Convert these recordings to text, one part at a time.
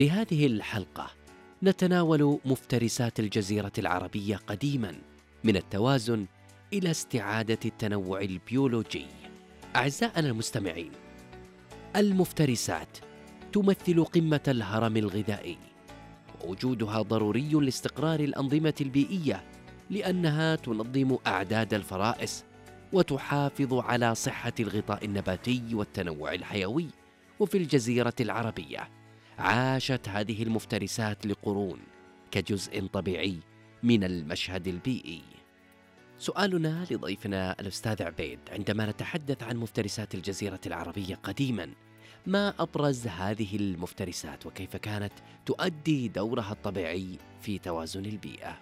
في هذه الحلقة نتناول مفترسات الجزيرة العربية قديما، من التوازن إلى استعادة التنوع البيولوجي. أعزائنا المستمعين، المفترسات تمثل قمة الهرم الغذائي، ووجودها ضروري لاستقرار الأنظمة البيئية، لأنها تنظم أعداد الفرائس وتحافظ على صحة الغطاء النباتي والتنوع الحيوي. وفي الجزيرة العربية عاشت هذه المفترسات لقرون كجزء طبيعي من المشهد البيئي. سؤالنا لضيفنا الأستاذ عبيد: عندما نتحدث عن مفترسات الجزيرة العربية قديما، ما أبرز هذه المفترسات وكيف كانت تؤدي دورها الطبيعي في توازن البيئة؟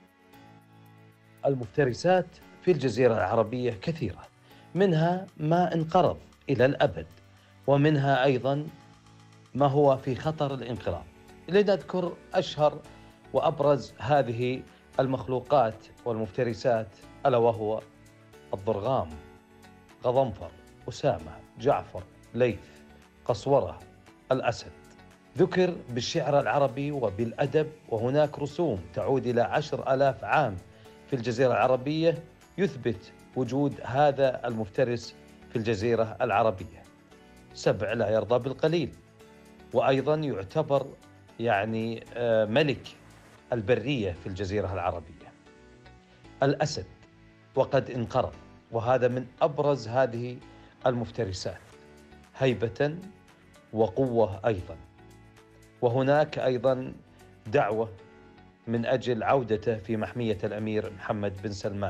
المفترسات في الجزيرة العربية كثيرة، منها ما انقرض إلى الأبد، ومنها أيضا ما هو في خطر الانقراض. لنذكر أشهر وأبرز هذه المخلوقات والمفترسات، ألا وهو الضرغام، غضنفر، أسامة، جعفر، ليث، قصورة، الأسد. ذكر بالشعر العربي وبالأدب، وهناك رسوم تعود إلى 10,000 عام في الجزيرة العربية يثبت وجود هذا المفترس في الجزيرة العربية. سبع لا يرضى بالقليل، وأيضا يعتبر ملك البرية في الجزيرة العربية. الأسد وقد انقرض، وهذا من أبرز هذه المفترسات هيبة وقوة أيضا. وهناك أيضا دعوة من أجل عودته في محمية الأمير محمد بن سلمان.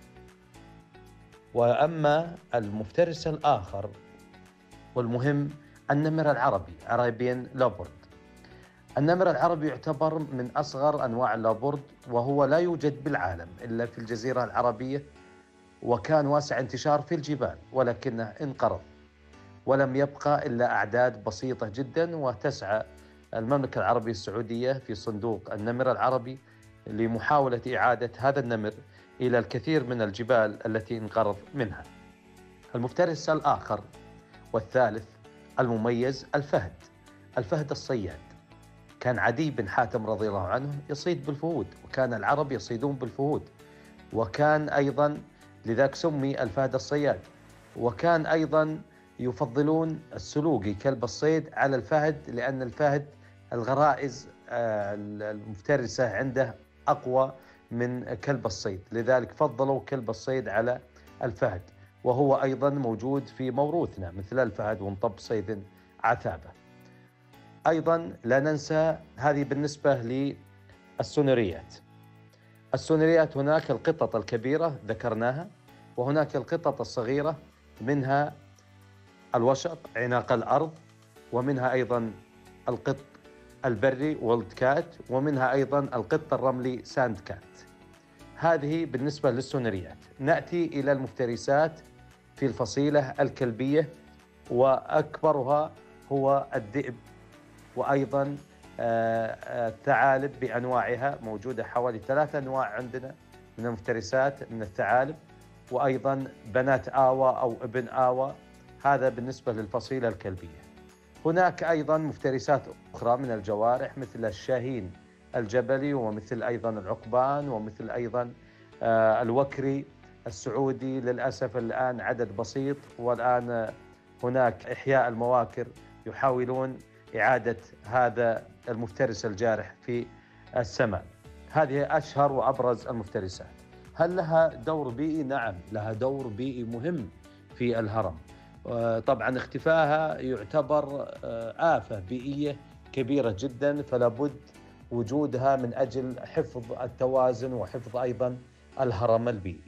وأما المفترس الآخر والمهم، النمر العربي، عربيان لابورد. النمر العربي يعتبر من أصغر أنواع اللابورد، وهو لا يوجد بالعالم إلا في الجزيرة العربية، وكان واسع انتشار في الجبال، ولكنه انقرض ولم يبقى إلا أعداد بسيطة جدا. وتسعى المملكة العربية السعودية في صندوق النمر العربي لمحاولة إعادة هذا النمر إلى الكثير من الجبال التي انقرض منها. المفترس الآخر والثالث المميز الفهد، الفهد الصياد. كان عدي بن حاتم رضي الله عنه يصيد بالفهود، وكان العرب يصيدون بالفهود، وكان أيضا لذلك سمي الفهد الصياد. وكان أيضا يفضلون السلوقي كلب الصيد على الفهد، لأن الفهد الغرائز المفترسة عنده أقوى من كلب الصيد، لذلك فضلوا كلب الصيد على الفهد، وهو أيضا موجود في موروثنا مثل الفهد ونطب صيد عثابة. أيضا لا ننسى هذه بالنسبة للسونريات. السونريات هناك القطط الكبيرة ذكرناها، وهناك القطط الصغيرة، منها الوشق عناق الأرض، ومنها أيضا القط البري وولد كات، ومنها أيضا القط الرملي ساند كات. هذه بالنسبة للسونريات. نأتي إلى المفترسات في الفصيلة الكلبية، وأكبرها هو الذئب، وأيضا الثعالب بأنواعها موجودة، حوالي 3 أنواع عندنا من المفترسات من الثعالب، وأيضا بنات آوى أو ابن آوى. هذا بالنسبة للفصيلة الكلبية. هناك أيضا مفترسات أخرى من الجوارح مثل الشاهين الجبلي، ومثل أيضا العقبان، ومثل أيضا الوكري السعودي. للأسف الآن عدد بسيط، والآن هناك إحياء المواكر يحاولون إعادة هذا المفترس الجارح في السماء. هذه أشهر وأبرز المفترسات. هل لها دور بيئي؟ نعم، لها دور بيئي مهم في الهرم. طبعا اختفائها يعتبر آفة بيئية كبيرة جدا، فلا بد وجودها من أجل حفظ التوازن وحفظ أيضا الهرم البيئي.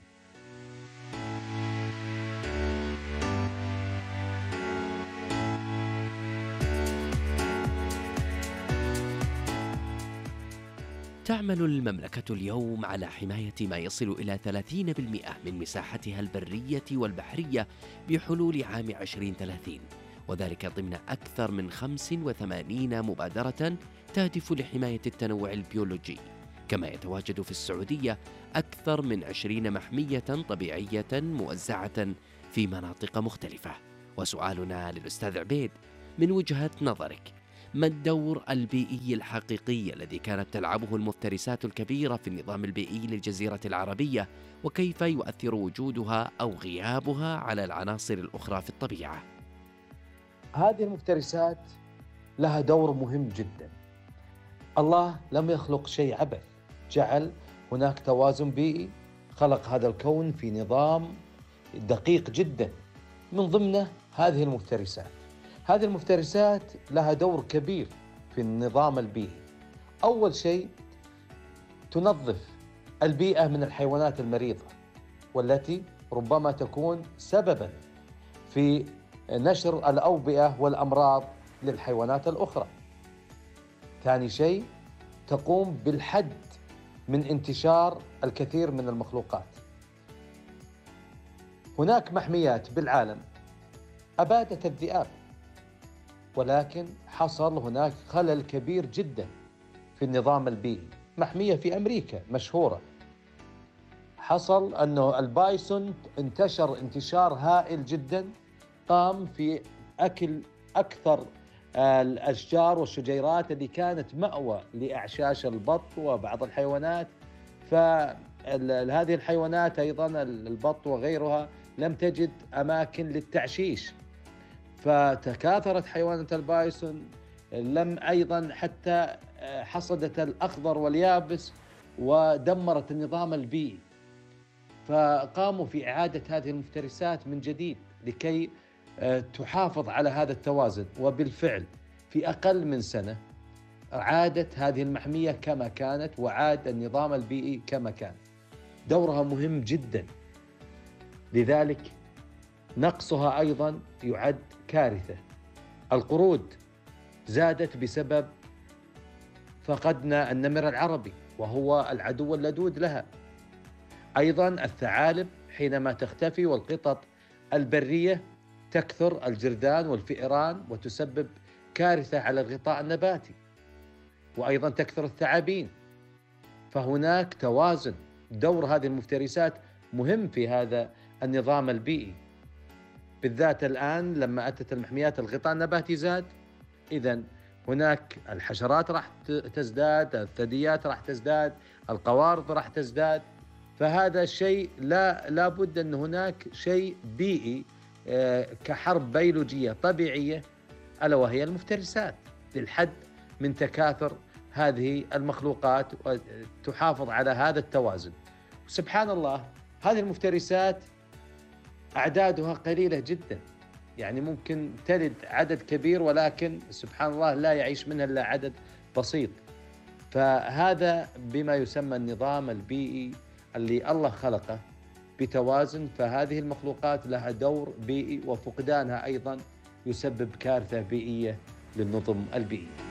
تعمل المملكة اليوم على حماية ما يصل إلى 30% من مساحتها البرية والبحرية بحلول عام 2030، وذلك ضمن أكثر من 85 مبادرة تهدف لحماية التنوع البيولوجي. كما يتواجد في السعودية أكثر من 20 محمية طبيعية موزعة في مناطق مختلفة. وسؤالنا للأستاذ عبيد: من وجهة نظرك، ما الدور البيئي الحقيقي الذي كانت تلعبه المفترسات الكبيرة في النظام البيئي للجزيرة العربية، وكيف يؤثر وجودها أو غيابها على العناصر الأخرى في الطبيعة؟ هذه المفترسات لها دور مهم جدا. الله لم يخلق شيء عبث، جعل هناك توازن بيئي، خلق هذا الكون في نظام دقيق جدا، من ضمنه هذه المفترسات. هذه المفترسات لها دور كبير في النظام البيئي. أول شيء تنظف البيئة من الحيوانات المريضة والتي ربما تكون سببا في نشر الأوبئة والأمراض للحيوانات الأخرى. ثاني شيء تقوم بالحد من انتشار الكثير من المخلوقات. هناك محميات بالعالم أبادت الذئاب، ولكن حصل هناك خلل كبير جدا في النظام البيئي. محمية في أمريكا مشهورة، حصل أنه البايسون انتشر انتشار هائل جدا، قام في أكل أكثر الأشجار والشجيرات اللي كانت مأوى لأعشاش البط وبعض الحيوانات. فهذه الحيوانات أيضا البط وغيرها لم تجد أماكن للتعشيش، فتكاثرت حيوانات البايسون. لم أيضا حتى حصدت الأخضر واليابس ودمرت النظام البيئي. فقاموا في إعادة هذه المفترسات من جديد لكي تحافظ على هذا التوازن، وبالفعل في أقل من سنة عادت هذه المحمية كما كانت، وعاد النظام البيئي كما كان. دورها مهم جدا، لذلك نقصها أيضا يعد كارثة. القرود زادت بسبب فقدنا النمر العربي وهو العدو اللدود لها. أيضا الثعالب حينما تختفي، والقطط البرية تكثر، الجرذان والفئران، وتسبب كارثة على الغطاء النباتي. وأيضا تكثر الثعابين. فهناك توازن. دور هذه المفترسات مهم في هذا النظام البيئي، بالذات الآن لما أتت المحميات الغطاء النباتي زاد. إذن هناك الحشرات راح تزداد، الثدييات راح تزداد، القوارض راح تزداد. فهذا الشيء لا بد أن هناك شيء بيئي كحرب بيولوجية طبيعية، ألا وهي المفترسات، للحد من تكاثر هذه المخلوقات وتحافظ على هذا التوازن. سبحان الله، هذه المفترسات أعدادها قليلة جدا، يعني ممكن تلد عدد كبير، ولكن سبحان الله لا يعيش منها إلا عدد بسيط. فهذا بما يسمى النظام البيئي اللي الله خلقه بتوازن. فهذه المخلوقات لها دور بيئي، وفقدانها أيضا يسبب كارثة بيئية للنظم البيئي.